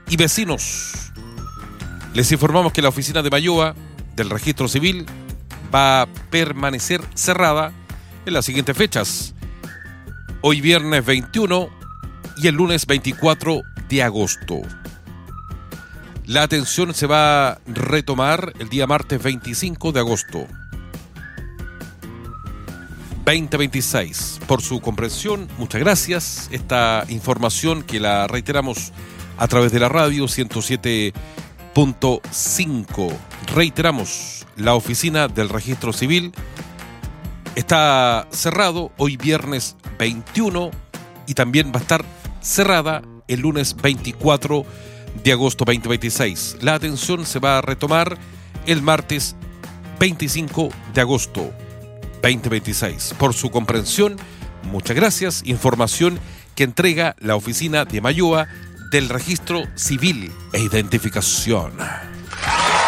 y vecinos. Les informamos que la oficina de Mayoa del Registro Civil va a permanecer cerrada en las siguientes fechas: hoy viernes 21 y el lunes 24 de agosto. La atención se va a retomar el día martes 25 de agosto 2026. Por su comprensión, muchas gracias. Esta información que la reiteramos a través de la radio 107.5. Reiteramos, la oficina del Registro Civil está cerrado hoy viernes 21 y también va a estar cerrada el lunes 24 de agosto 2026. La atención se va a retomar el martes 25 de agosto 2026. Por su comprensión, muchas gracias. Información que entrega la oficina de Mayoa del Registro Civil e Identificación.